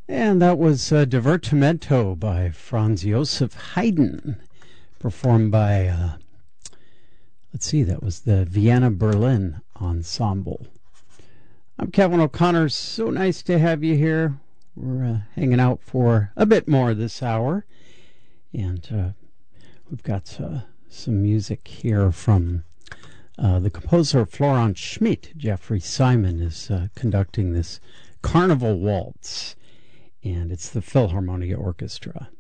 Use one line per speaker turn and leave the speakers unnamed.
And that was Divertimento by Franz Joseph Haydn, performed by, that was the Vienna Berlin Ensemble. I'm Kevin O'Connor. So nice to have you here. We're hanging out for a bit more this hour. And we've got some music here from the composer Florent Schmidt. Jeffrey Simon is conducting this Carnival Waltz, and it's the Philharmonia Orchestra.